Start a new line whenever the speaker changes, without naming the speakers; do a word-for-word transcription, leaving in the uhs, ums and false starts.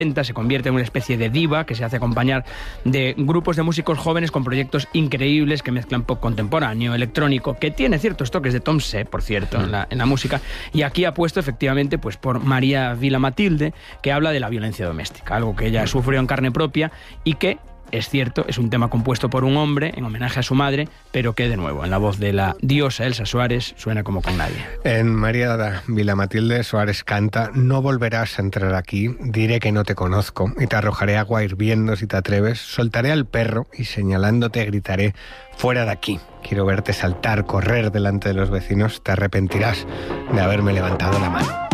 se convierte en una especie de diva que se hace acompañar de grupos de músicos jóvenes con proyectos increíbles que mezclan pop contemporáneo, electrónico, que tiene ciertos toques de Tom C, por cierto, en la, en la música, y aquí apuesto efectivamente pues por María Vila Matilde, que habla de la violencia doméstica, algo que ella sufrió en carne propia y que, es cierto, es un tema compuesto por un hombre en homenaje a su madre, pero que de nuevo, en la voz de la diosa Elsa Suárez, suena como con nadie.
En María Vila Matilde Suárez canta: no volverás a entrar aquí, diré que no te conozco y te arrojaré agua hirviendo si te atreves, soltaré al perro y señalándote gritaré: fuera de aquí. Quiero verte saltar, correr delante de los vecinos, te arrepentirás de haberme levantado la mano.